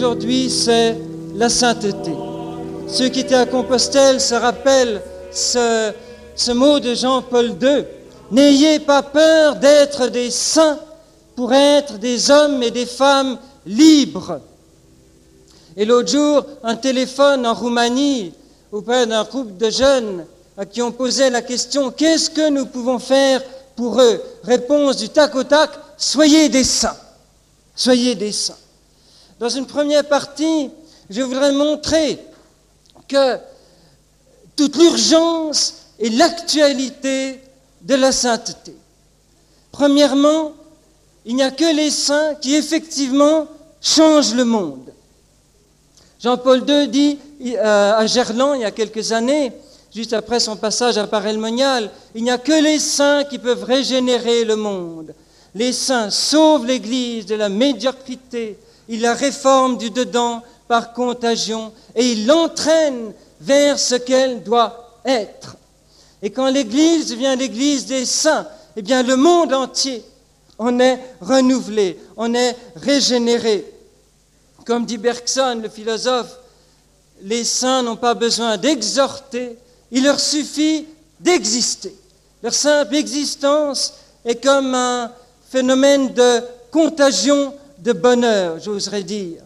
Aujourd'hui, c'est la sainteté. Ceux qui étaient à Compostelle se rappellent ce mot de Jean-Paul II. N'ayez pas peur d'être des saints pour être des hommes et des femmes libres. Et l'autre jour, un téléphone en Roumanie auprès d'un groupe de jeunes à qui on posait la question « Qu'est-ce que nous pouvons faire pour eux ?» Réponse du tac au tac « Soyez des saints. Soyez des saints. » Dans une première partie, je voudrais montrer que toute l'urgence et l'actualité de la sainteté. Premièrement, il n'y a que les saints qui effectivement changent le monde. Jean-Paul II dit à Gerland il y a quelques années, juste après son passage à Paray-le-Monial, il n'y a que les saints qui peuvent régénérer le monde. Les saints sauvent l'Église de la médiocrité, ils la réforment du dedans par contagion et ils l'entraînent vers ce qu'elle doit être. Et quand l'Église devient l'Église des saints, eh bien le monde entier en est renouvelé, en est régénéré. Comme dit Bergson, le philosophe, les saints n'ont pas besoin d'exhorter, il leur suffit d'exister. Leur simple existence est comme un phénomène de contagion de bonheur, j'oserais dire.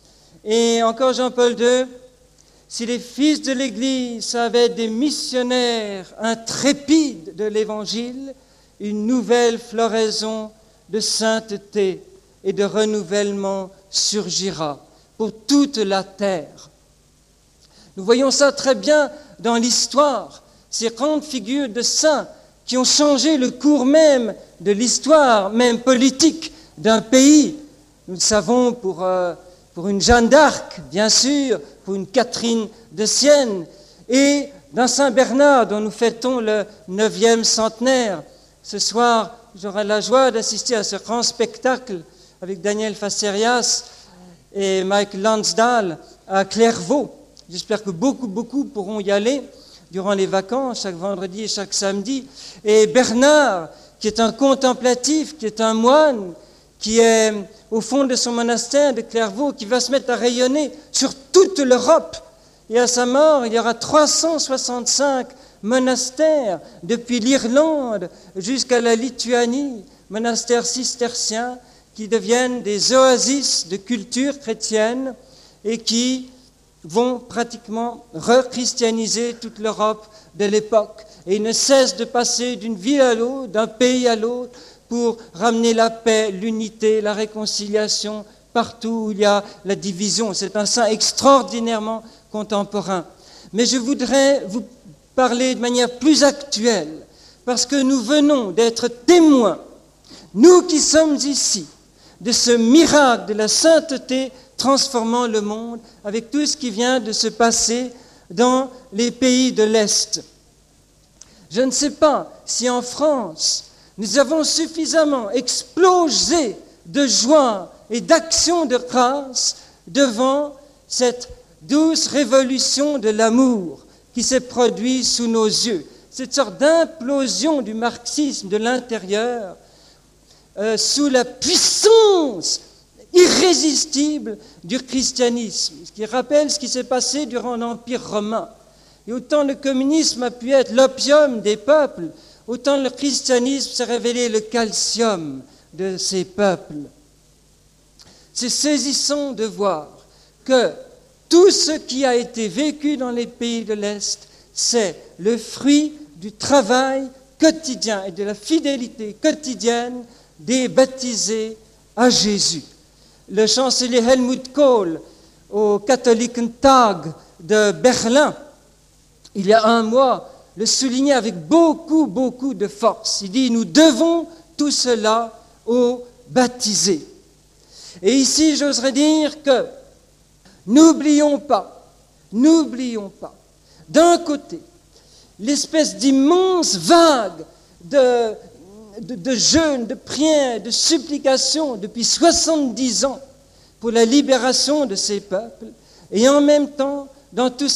Et encore Jean-Paul II, si les fils de l'Église avaient des missionnaires intrépides de l'Évangile, une nouvelle floraison de sainteté et de renouvellement surgira pour toute la terre. Nous voyons ça très bien dans l'histoire, ces grandes figures de saints qui ont changé le cours même de l'histoire, même politique d'un pays. Nous le savons pour une Jeanne d'Arc, bien sûr, pour une Catherine de Sienne, et d'un Saint Bernard dont nous fêtons le 9e centenaire. Ce soir, j'aurai la joie d'assister à ce grand spectacle avec Daniel Facerias et Mike Lansdal à Clairvaux. J'espère que beaucoup pourront y aller durant les vacances, chaque vendredi et chaque samedi. Et Bernard, qui est un contemplatif, qui est un moine, qui est au fond de son monastère de Clairvaux, qui va se mettre à rayonner sur toute l'Europe. Et à sa mort, il y aura 365 monastères, depuis l'Irlande jusqu'à la Lituanie, monastères cisterciens, qui deviennent des oasis de culture chrétienne et qui vont pratiquement rechristianiser toute l'Europe de l'époque. Et ils ne cessent de passer d'une ville à l'autre, d'un pays à l'autre, pour ramener la paix, l'unité, la réconciliation, partout où il y a la division. C'est un saint extraordinairement contemporain. Mais je voudrais vous parler de manière plus actuelle, parce que nous venons d'être témoins, nous qui sommes ici, de ce miracle de la sainteté transformant le monde, avec tout ce qui vient de se passer dans les pays de l'Est. Je ne sais pas si en France, nous avons suffisamment explosé de joie et d'action de grâce devant cette douce révolution de l'amour qui s'est produite sous nos yeux. Cette sorte d'implosion du marxisme de l'intérieur sous la puissance irrésistible du christianisme, ce qui rappelle ce qui s'est passé durant l'Empire romain. Et autant le communisme a pu être l'opium des peuples, autant le christianisme s'est révélé le calcium de ces peuples. C'est saisissant de voir que tout ce qui a été vécu dans les pays de l'Est, c'est le fruit du travail quotidien et de la fidélité quotidienne des baptisés à Jésus. Le chancelier Helmut Kohl, au Katholikentag de Berlin, il y a un mois, le soulignait avec beaucoup de force. Il dit, nous devons tout cela aux baptisés. Et ici, j'oserais dire que n'oublions pas, d'un côté, l'espèce d'immense vague de jeûnes, de prières, de supplications depuis 70 ans pour la libération de ces peuples, et en même temps, dans tout